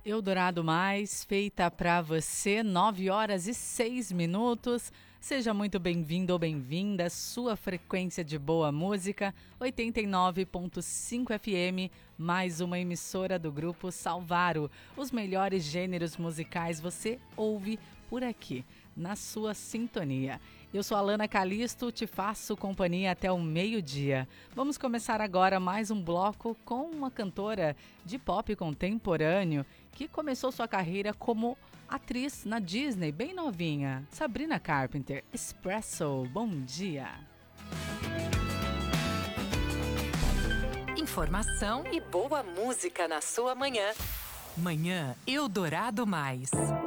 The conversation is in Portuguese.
Eldorado Mais, feita para você, 9h06. Seja muito bem-vindo ou bem-vinda, sua frequência de boa música, 89.5 FM, mais uma emissora do Grupo Salvaro. Os melhores gêneros musicais você ouve por aqui, na sua sintonia. Eu sou a Lana Calisto, te faço companhia até o meio-dia. Vamos começar agora mais um bloco com uma cantora de pop contemporâneo que começou sua carreira como atriz na Disney, bem novinha. Sabrina Carpenter, Espresso, bom dia. Informação e boa música na sua manhã. Manhã Eldorado Mais.